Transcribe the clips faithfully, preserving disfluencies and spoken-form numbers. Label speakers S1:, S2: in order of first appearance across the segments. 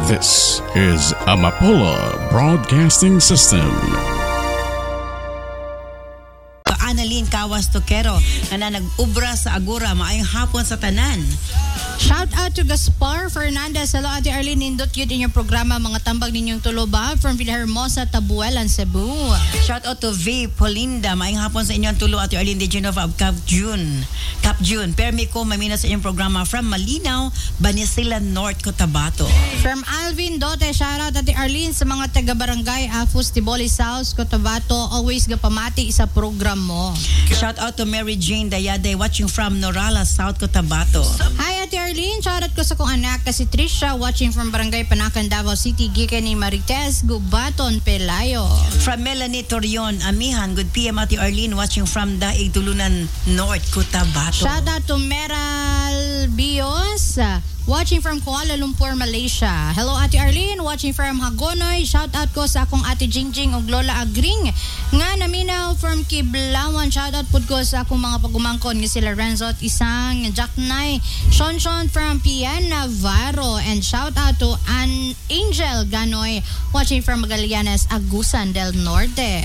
S1: This is Amapola Broadcasting System.
S2: Annalyn Kawas Tokero na nag-ubra sa Agora. Maayong hapon sa tanan.
S3: Shout out to Gaspar Fernandez. Hello, Ate Arlene. Nindot yun inyong programa. Mga tambag ninyong tuloba from Villahermosa, Tabuelan, Cebu.
S2: Shout out to V. Polinda. Maayong hapon sa inyong tulo, Ate Arlene de Genova of Cap June. Cap June. Permi ko mamina sa inyong programa from Malinaw, Banisilan North, Cotabato.
S3: From Alvin Dote, shout out Ate Arlene sa mga taga-barangay Afus, Tiboli South, Cotabato. Always gapamati sa program mo.
S2: Shout out to Mary Jane Dayade watching from Norala, South Cotabato.
S3: Hi, Ate Arlene. Shout out ko sa kong anak kasi Trisha watching from Barangay Panacan, Davao City. Gikan ni Marites Gubaton, Pelayo.
S2: From Melanie Torion, Amihan. Good P M, Ate Arlene watching from Daig, Tulunan North, Cotabato.
S3: Shout out to Meral Bios watching from Kuala Lumpur, Malaysia. Hello, Ate Arlene, watching from Hagonoy. Shout out ko sa akong Ate Jingjing og Lola Agring nga naminaw from Kiblawan. Shout out pud ko sa akong mga pagumangkon nga si Lorenzo at isang Jack Nay. Sean Sean from Pian Navarro. And shout out to An Angel Ganoy watching from Magallanes, Agusan del Norte.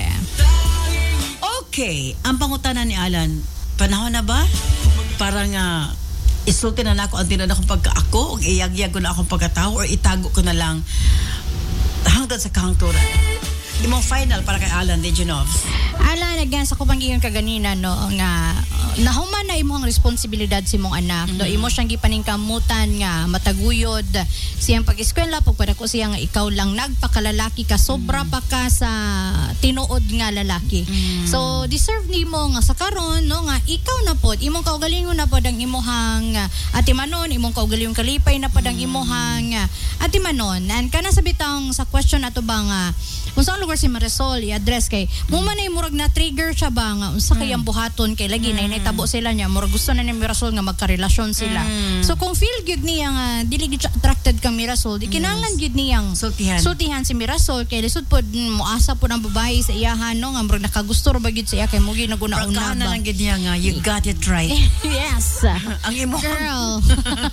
S2: Okay, ang pangutanan ni Alan, panahon na ba? Parang uh, isulti na na ako ang tinan akong pagka-ako o iyagyag ko na akong pagkatao or itago ko na lang hanggang sa kahangturan. Imong final para kay Alan de Genova.
S3: Alan, again, sa kupang giyon kaganina, no, nga nahuman na imong responsibilidad si mong anak. Mm-hmm. No, imo siyang gipaningkamutan nga mataguyod siyang pag-eskwela, pagpada ko siya nga ikaw lang nagpakalalaki ka, sobra mm-hmm. pa ka sa tinuod nga lalaki. Mm-hmm. So, deserve nimo nga sa karon, no, nga ikaw na pod, imong kaugalingon na pod ang imuhang atimanon, imong kaugalingong kalipay na pod ang imuhang atimanon. And kana sa bitang sa question ato ba nga kung saan lugar si Marisol i-address kay mo man ay murag na trigger siya ba nga unsa kay ang buhaton kay lagi mm. na tabo sila niya murag gusto na ni Marisol nga magkarelasyon sila. Mm. So kung feel gyud niya nga dili gyud attracted kang Marisol, di kinahanglan gyud niyang
S2: sultihan.
S3: Sultihan si Marisol kay lisod pod moasa pod ang babae sa iyahan no nga murag nakagusto ra ba gyud sa iya kay mo gyud naguna-una ba.
S2: Kana lang gyud niya nga you got it right.
S3: Yes.
S2: Ang imo
S3: girl.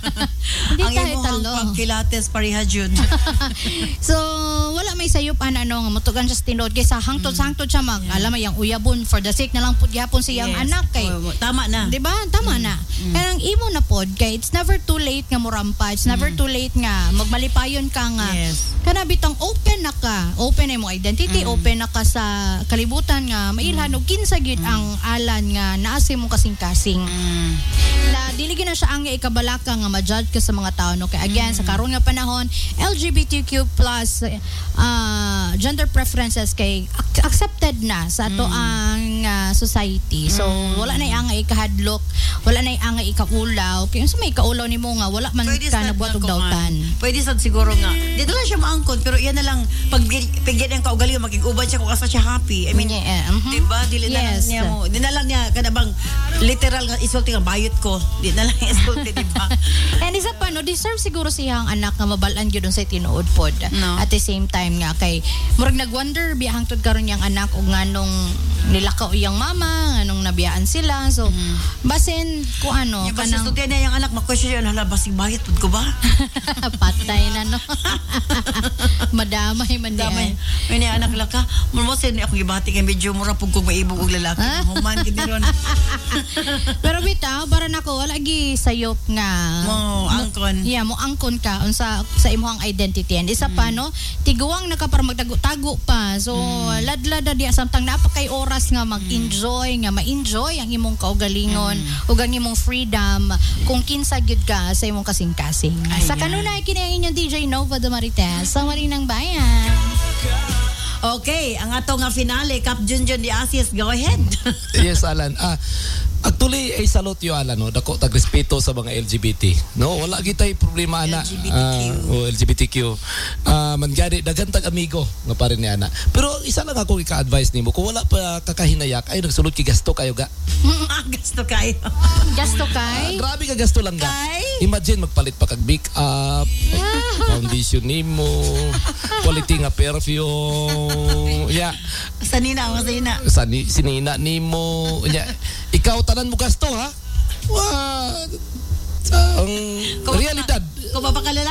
S2: Ang imo pagkilates pareha jud.
S3: So wala may sayop ana no nga motugan siya tinod kay sa hangtod mm. hangtod siya mag yeah. alam mo yang uyabon for the sake na lang pud gyapon siyang yes. anak kay
S2: oh, tama na
S3: di ba tama mm. na
S2: mm.
S3: kanang imo na pod kay it's never too late nga morampa it's mm. never too late nga magmalipayon ka nga yes. kana bitang open na ka open na mo identity mm. open na ka sa kalibutan nga mailhan mm. og kinsa gyud mm. ang Alan nga naa sa imong kasing-kasing mm. na dili gyud na siya ang ikabalaka nga ma-judge ka sa mga tao no kay again mm. sa karon nga panahon L G B T Q plus uh, gender preferences kay accepted na sa ato mm. ang uh, society. So mm. wala na ang ikahadlok, wala na ang ikaulaw. Kay unsa may kaulaw nimo nga wala man pwede ka nabuhat og dawtan.
S2: Pwede sad siguro nga. Dito lang siya maangkon pero iyan na lang pag pigyan ang kaugalingon magig-ubad siya kung asa siya happy. I mean, yeah, uh-huh. di ba dili na yes. lang niya mo. Di na lang niya kada bang literal nga isulti nga bayot ko. Di na lang isulti di ba?
S3: And isa pa no, deserve siguro siyang anak nga mabalan gyud sa tinuod pod. No. At the same time nga kay murag nagwonder biyahang tud karon yang anak og nganong nilakaw iyang mama nganong nabiyaan sila so mm-hmm. basin ko ano
S2: yung kanang sultihan niya yung anak ma-question hala basig bayot pud ko ba
S3: patay na no madamay man
S2: damay may ni anak laka mo mo sen ako gibati kay medyo mura pug kog maibog og lalaki human gid ron
S3: pero bitaw para nako wala gi sayop nga
S2: mo angkon
S3: yeah mo angkon ka unsa sa imong identity and isa mm. pa no tiguang naka para magtago-tago pa so mm. ladlad na diya samtang napakay oras nga mag-enjoy nga ma-enjoy ang imong kaugalingon mm. ug ang imong freedom kung kinsa gyud ka sa imong kasing-kasing. Ay, sa kanunay kini ang inyong D J Nova de Marites sa Marinang Bayan.
S2: Okay, ang ato nga finale Cap Junjun di Asias, go ahead.
S4: Yes, Alan. Ah, actually ay salute yo Alan no, dako tag respeto sa mga L G B T. No, wala gitay problema ana.
S2: L G B T Q.
S4: Uh, oh, L G B T Q. Ah, uh, man gani daghan tag amigo nga pare ni ana. Pero isa lang ako ika-advise nimo kung wala pa kakahinayak ay nagsulod ki gasto kayo ga.
S2: Gasto kayo.
S3: Gasto kay?
S4: Uh, grabe ka gasto lang ga.
S2: Kay?
S4: Imagine magpalit pa kag make up, foundation nimo, quality nga perfume. Yeah.
S2: Sanina, sanina.
S4: Sani sinina nimo. Yeah. Ikaw tanan mo gasto ha? Wow. Ang realidad.
S2: Kung mapakalala